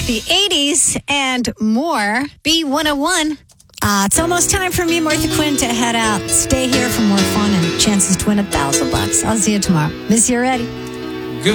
the 80s, and more. B101. It's almost time for me, Martha Quinn, to head out. Stay here for more fun and chances to win $1,000. I'll see you tomorrow. Miss you already.